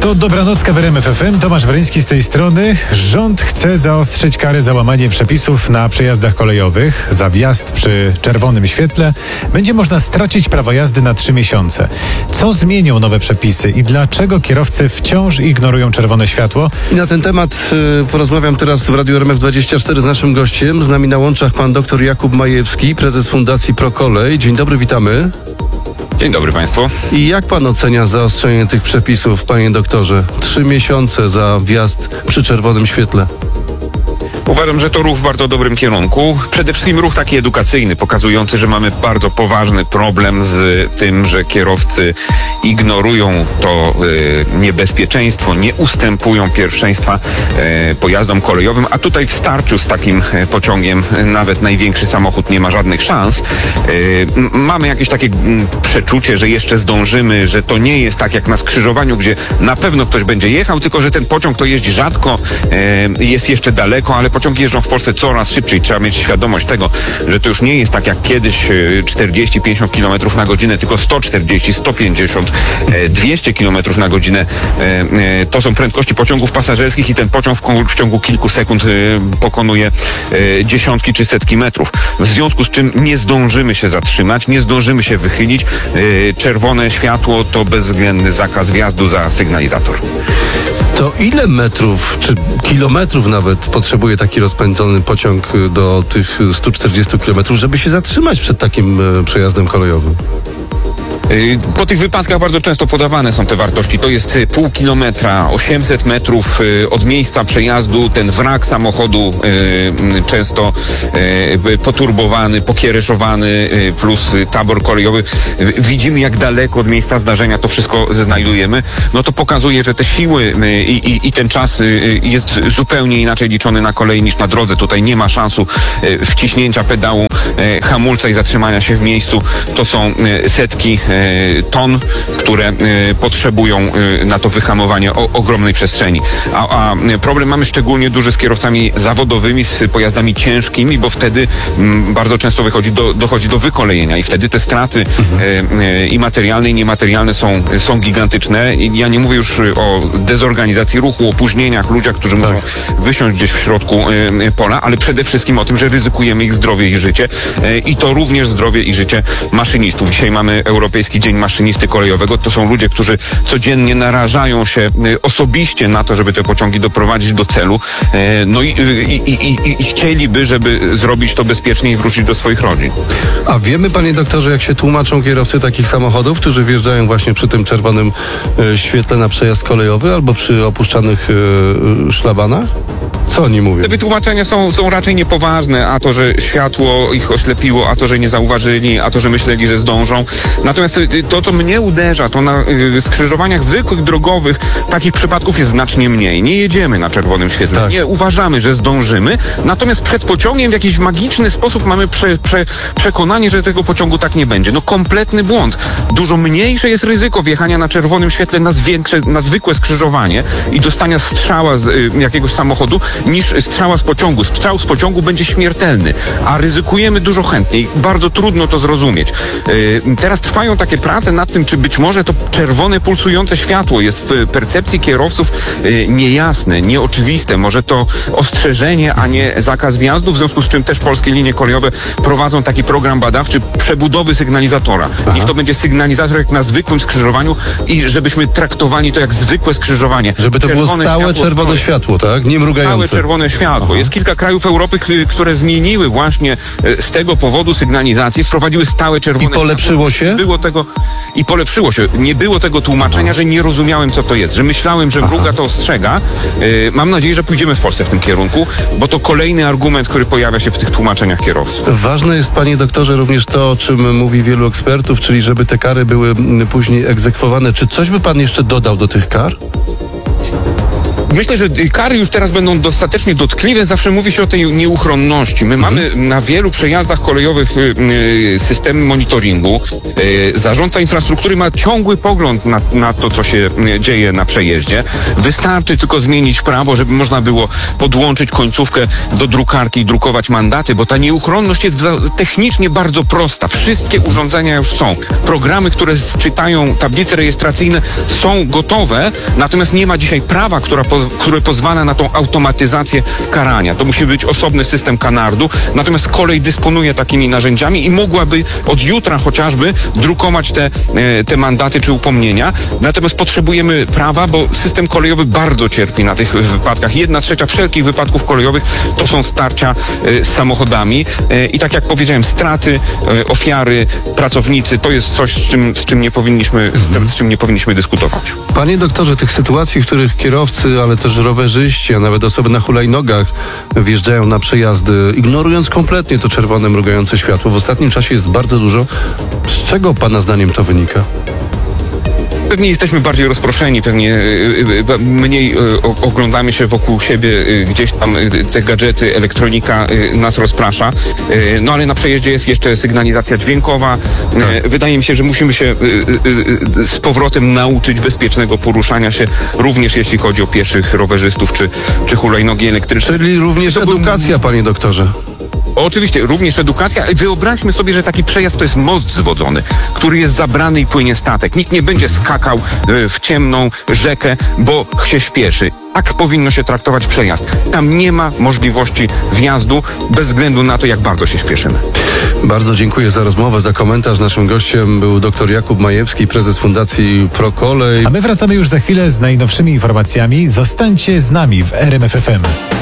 To Dobranocka w RMF FM. Tomasz Weryński z tej strony. Rząd chce zaostrzyć kary za łamanie przepisów na przejazdach kolejowych. Za wjazd przy czerwonym świetle będzie można stracić prawo jazdy na 3 miesiące. Co zmienią nowe przepisy i dlaczego kierowcy wciąż ignorują czerwone światło? I na ten temat porozmawiam teraz w Radiu RMF24 z naszym gościem. Z nami na łączach pan dr Jakub Majewski, prezes Fundacji ProKolej. Dzień dobry, witamy. Dzień dobry Państwu. I jak pan ocenia zaostrzenie tych przepisów, panie doktorze? 3 miesiące za wjazd przy czerwonym świetle. Uważam, że to ruch w bardzo dobrym kierunku. Przede wszystkim ruch taki edukacyjny, pokazujący, że mamy bardzo poważny problem z tym, że kierowcy ignorują to niebezpieczeństwo, nie ustępują pierwszeństwa pojazdom kolejowym, a tutaj w starciu z takim pociągiem nawet największy samochód nie ma żadnych szans. Mamy jakieś takie przeczucie, że jeszcze zdążymy, że to nie jest tak jak na skrzyżowaniu, gdzie na pewno ktoś będzie jechał, tylko że ten pociąg to jeździ rzadko, jest jeszcze daleko, ale pociągi jeżdżą w Polsce coraz szybciej. Trzeba mieć świadomość tego, że to już nie jest tak jak kiedyś 40-50 km na godzinę, tylko 140, 150, 200 km na godzinę. To są prędkości pociągów pasażerskich i ten pociąg w ciągu kilku sekund pokonuje dziesiątki czy setki metrów. W związku z czym nie zdążymy się zatrzymać, nie zdążymy się wychylić. Czerwone światło to bezwzględny zakaz wjazdu za sygnalizator. To ile metrów, czy kilometrów nawet potrzebuje taki rozpędzony pociąg do tych 140 km, żeby się zatrzymać przed takim przejazdem kolejowym? Po tych wypadkach bardzo często podawane są te wartości. To jest pół kilometra, 800 metrów od miejsca przejazdu. Ten wrak samochodu często poturbowany, pokiereszowany, plus tabor kolejowy. Widzimy, jak daleko od miejsca zdarzenia to wszystko znajdujemy. No to pokazuje, że te siły i ten czas jest zupełnie inaczej liczony na kolei niż na drodze. Tutaj nie ma szansu wciśnięcia pedału hamulca i zatrzymania się w miejscu. To są setki ton, które potrzebują na to wyhamowanie ogromnej przestrzeni. A problem mamy szczególnie duży z kierowcami zawodowymi, z pojazdami ciężkimi, bo wtedy bardzo często dochodzi do wykolejenia i wtedy te straty i materialne, i niematerialne są gigantyczne. I ja nie mówię już o dezorganizacji ruchu, opóźnieniach, ludziach, którzy muszą wysiąść gdzieś w środku pola, ale przede wszystkim o tym, że ryzykujemy ich zdrowie i życie i to również zdrowie i życie maszynistów. Dzisiaj mamy Europejski Dzień Maszynisty Kolejowego. To są ludzie, którzy codziennie narażają się osobiście na to, żeby te pociągi doprowadzić do celu. No i chcieliby, żeby zrobić to bezpiecznie i wrócić do swoich rodzin. A wiemy, panie doktorze, jak się tłumaczą kierowcy takich samochodów, którzy wjeżdżają właśnie przy tym czerwonym świetle na przejazd kolejowy albo przy opuszczanych szlabanach? Co oni mówią? Te wytłumaczenia są raczej niepoważne, a to, że światło ich oślepiło, a to, że nie zauważyli, a to, że myśleli, że zdążą. Natomiast to, co mnie uderza, to na skrzyżowaniach zwykłych, drogowych takich przypadków jest znacznie mniej. Nie jedziemy na czerwonym świetle. Tak. Nie uważamy, że zdążymy, natomiast przed pociągiem w jakiś magiczny sposób mamy przekonanie, że tego pociągu tak nie będzie. No kompletny błąd. Dużo mniejsze jest ryzyko wjechania na czerwonym świetle na zwykłe skrzyżowanie i dostania strzała z jakiegoś samochodu, niż strzała z pociągu. Strzał z pociągu będzie śmiertelny, a ryzykujemy dużo chętniej. Bardzo trudno to zrozumieć. Teraz trwają takie prace nad tym, czy być może to czerwone, pulsujące światło jest w percepcji kierowców niejasne, nieoczywiste. Może to ostrzeżenie, a nie zakaz wjazdu, w związku z czym też polskie linie kolejowe prowadzą taki program badawczy przebudowy sygnalizatora. Niech to będzie sygnalizator jak na zwykłym skrzyżowaniu i żebyśmy traktowali to jak zwykłe skrzyżowanie. Żeby to było stałe czerwone światło, tak? Nie mrugające. Stałe czerwone światło. Jest kilka krajów Europy, które zmieniły właśnie z tego powodu sygnalizację, wprowadziły stałe czerwone światło. I polepszyło się? Polepszyło się. Nie było tego tłumaczenia, że nie rozumiałem, co to jest. Że myślałem, że mruga to ostrzega. Mam nadzieję, że pójdziemy w Polsce w tym kierunku, bo to kolejny argument, który pojawia się w tych tłumaczeniach kierowców. Ważne jest, panie doktorze, również to, o czym mówi wielu ekspertów, czyli żeby te kary były później egzekwowane. Czy coś by pan jeszcze dodał do tych kar? Myślę, że kary już teraz będą dostatecznie dotkliwe. Zawsze mówi się o tej nieuchronności. My mamy na wielu przejazdach kolejowych systemy monitoringu. Zarządca infrastruktury ma ciągły pogląd na to, co się dzieje na przejeździe. Wystarczy tylko zmienić prawo, żeby można było podłączyć końcówkę do drukarki i drukować mandaty, bo ta nieuchronność jest technicznie bardzo prosta. Wszystkie urządzenia już są. Programy, które czytają tablice rejestracyjne, są gotowe, natomiast nie ma dzisiaj prawa, które pozwala na tą automatyzację karania. To musi być osobny system kanardu, natomiast kolej dysponuje takimi narzędziami i mogłaby od jutra chociażby drukować te mandaty czy upomnienia. Natomiast potrzebujemy prawa, bo system kolejowy bardzo cierpi na tych wypadkach. 1/3 wszelkich wypadków kolejowych to są starcia z samochodami i tak jak powiedziałem, straty, ofiary, pracownicy, to jest coś, z czym nie powinniśmy dyskutować. Panie doktorze, tych sytuacji, w których kierowcy, ale też rowerzyści, a nawet osoby na hulajnogach wjeżdżają na przejazdy, ignorując kompletnie to czerwone mrugające światło, w ostatnim czasie jest bardzo dużo. Z czego pana zdaniem to wynika? Pewnie jesteśmy bardziej rozproszeni, pewnie mniej oglądamy się wokół siebie, gdzieś tam te gadżety, elektronika nas rozprasza. No ale na przejeździe jest jeszcze sygnalizacja dźwiękowa. Tak. Wydaje mi się, że musimy się z powrotem nauczyć bezpiecznego poruszania się, również jeśli chodzi o pieszych, rowerzystów czy hulajnogi elektryczne. Czyli również edukacja, panie doktorze. Oczywiście, również edukacja. Wyobraźmy sobie, że taki przejazd to jest most zwodzony, który jest zabrany i płynie statek. Nikt nie będzie skakał w ciemną rzekę, bo się śpieszy. Tak powinno się traktować przejazd. Tam nie ma możliwości wjazdu bez względu na to, jak bardzo się śpieszymy. Bardzo dziękuję za rozmowę, za komentarz. Naszym gościem był dr Jakub Majewski, prezes Fundacji ProKolej. A my wracamy już za chwilę z najnowszymi informacjami. Zostańcie z nami w RMF FM.